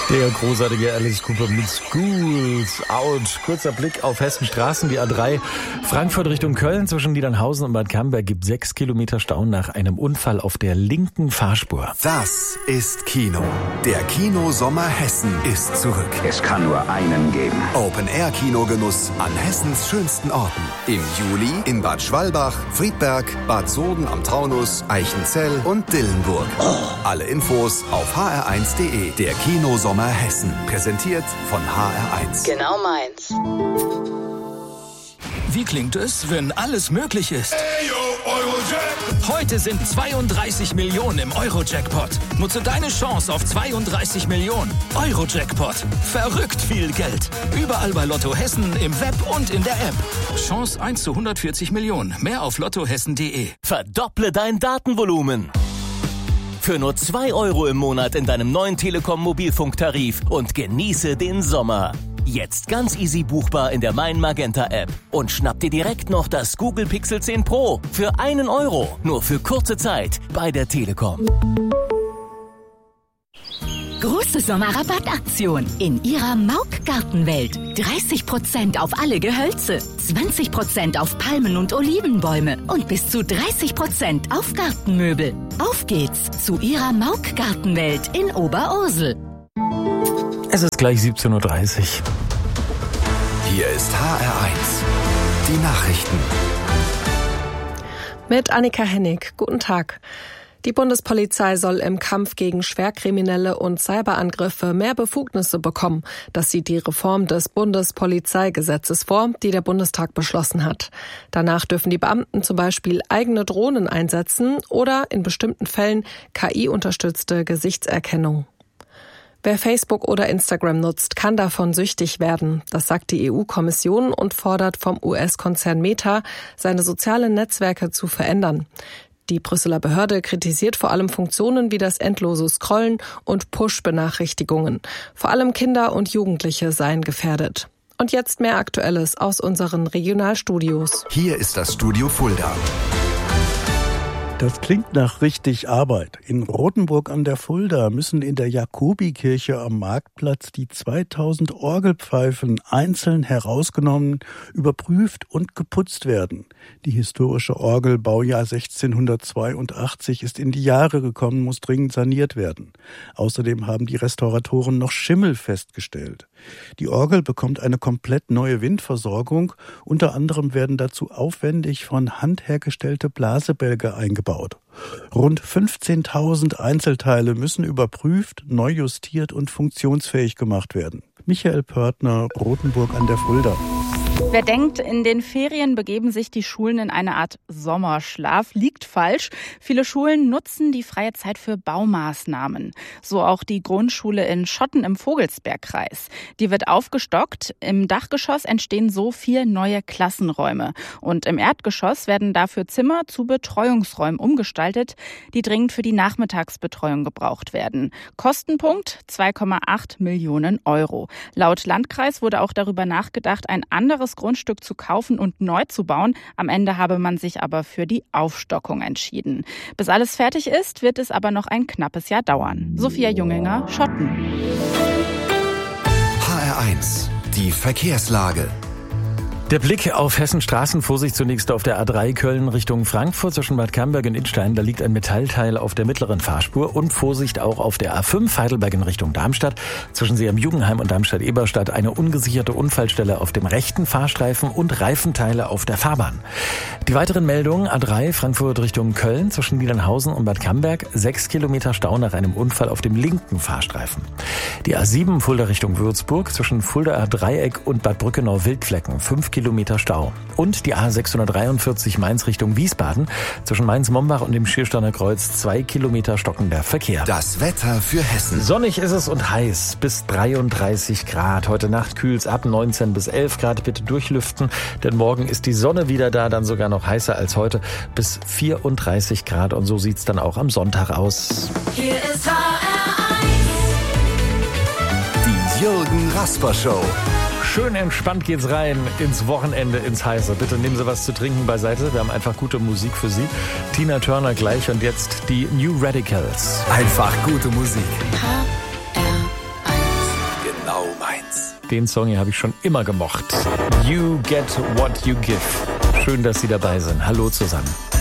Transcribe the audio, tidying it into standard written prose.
Der großartige Alice Cooper mit Schools Out. Kurzer Blick auf Hessens Straßen, die A3 Frankfurt Richtung Köln zwischen Niedernhausen und Bad Camberg gibt 6 Kilometer Stau nach einem Unfall auf der linken Fahrspur. Das ist Kino. Der Kino-Sommer Hessen ist zurück. Es kann nur einen geben. Open-Air-Kinogenuss an Hessens schönsten Orten. Im Juli in Bad Schwalbach, Friedberg, Bad Soden am Taunus, Eichenzell und Dillenburg. Alle Infos auf hr1.de. Der Kino-Sommer Hessen. Präsentiert von HR1. Genau meins. Wie klingt es, wenn alles möglich ist? Eurojackpot. Heute sind 32 Millionen im Eurojackpot. Nutze deine Chance auf 32 Millionen. Eurojackpot. Verrückt viel Geld. Überall bei Lotto Hessen, im Web und in der App. Chance 1 zu 140 Millionen. Mehr auf lottohessen.de. Verdopple dein Datenvolumen. Für nur 2 € im Monat in deinem neuen Telekom-Mobilfunktarif und genieße den Sommer. Jetzt ganz easy buchbar in der Mein Magenta App. Und schnapp dir direkt noch das Google Pixel 10 Pro für 1 €. Nur für kurze Zeit bei der Telekom. Große Sommerrabattaktion in Ihrer Mauk Gartenwelt. 30% auf alle Gehölze, 20% auf Palmen- und Olivenbäume und bis zu 30% auf Gartenmöbel. Auf geht's zu Ihrer Mauk Gartenwelt in Oberursel. Es ist gleich 17:30 Uhr. Hier ist HR1. Die Nachrichten. Mit Annika Hennig. Guten Tag. Die Bundespolizei soll im Kampf gegen Schwerkriminelle und Cyberangriffe mehr Befugnisse bekommen. Das sieht die Reform des Bundespolizeigesetzes vor, die der Bundestag beschlossen hat. Danach dürfen die Beamten zum Beispiel eigene Drohnen einsetzen oder in bestimmten Fällen KI-unterstützte Gesichtserkennung. Wer Facebook oder Instagram nutzt, kann davon süchtig werden. Das sagt die EU-Kommission und fordert vom US-Konzern Meta, seine sozialen Netzwerke zu verändern. Die Brüsseler Behörde kritisiert vor allem Funktionen wie das endlose Scrollen und Push-Benachrichtigungen. Vor allem Kinder und Jugendliche seien gefährdet. Und jetzt mehr Aktuelles aus unseren Regionalstudios. Hier ist das Studio Fulda. Das klingt nach richtig Arbeit. In Rothenburg an der Fulda müssen in der Jakobikirche am Marktplatz die 2000 Orgelpfeifen einzeln herausgenommen, überprüft und geputzt werden. Die historische Orgel Baujahr 1682 ist in die Jahre gekommen, muss dringend saniert werden. Außerdem haben die Restauratoren noch Schimmel festgestellt. Die Orgel bekommt eine komplett neue Windversorgung. Unter anderem werden dazu aufwendig von Hand hergestellte Blasebälge eingebaut. Rund 15.000 Einzelteile müssen überprüft, neu justiert und funktionsfähig gemacht werden. Michael Pörtner, Rothenburg an der Fulda. Wer denkt, in den Ferien begeben sich die Schulen in eine Art Sommerschlaf, liegt falsch. Viele Schulen nutzen die freie Zeit für Baumaßnahmen. So auch die Grundschule in Schotten im Vogelsbergkreis. Die wird aufgestockt. Im Dachgeschoss entstehen so 4 neue Klassenräume. Und im Erdgeschoss werden dafür Zimmer zu Betreuungsräumen umgestaltet, die dringend für die Nachmittagsbetreuung gebraucht werden. Kostenpunkt 2,8 Millionen €. Laut Landkreis wurde auch darüber nachgedacht, ein anderes Grundstück zu kaufen und neu zu bauen. Am Ende habe man sich aber für die Aufstockung entschieden. Bis alles fertig ist, wird es aber noch ein knappes Jahr dauern. Sophia Junginger, Schotten. HR1, die Verkehrslage. Der Blick auf Hessens Straßen, Vorsicht zunächst auf der A3 Köln Richtung Frankfurt zwischen Bad Camberg und Idstein. Da liegt ein Metallteil auf der mittleren Fahrspur und Vorsicht auch auf der A5 Heidelberg in Richtung Darmstadt. Zwischen Seeam-Jugenheim und Darmstadt-Eberstadt eine ungesicherte Unfallstelle auf dem rechten Fahrstreifen und Reifenteile auf der Fahrbahn. Die weiteren Meldungen: A3 Frankfurt Richtung Köln zwischen Niedernhausen und Bad Camberg 6 Kilometer Stau nach einem Unfall auf dem linken Fahrstreifen. Die A7 Fulda Richtung Würzburg zwischen Fuldaer Dreieck und Bad Brückenau-Wildflecken 5 Kilometer Stau. Und die A643 Mainz Richtung Wiesbaden zwischen Mainz-Mombach und dem Schiersteiner Kreuz 2 Kilometer stockender Verkehr. Das Wetter für Hessen. Sonnig ist es und heiß bis 33 Grad. Heute Nacht kühlt's ab 19 bis 11 Grad. Bitte durchlüften, denn morgen ist die Sonne wieder da, dann sogar noch heißer als heute bis 34 Grad. Und so sieht's dann auch am Sonntag aus. Hier ist HR1. Die Jürgen Rasper Show. Schön entspannt geht's rein ins Wochenende, ins Heiße. Bitte nehmen Sie was zu trinken beiseite. Wir haben einfach gute Musik für Sie. Tina Turner gleich und jetzt die New Radicals. Einfach gute Musik. HR1. genau meins. Den Song hier habe ich schon immer gemocht. You get what you give. Schön, dass Sie dabei sind. Hallo zusammen.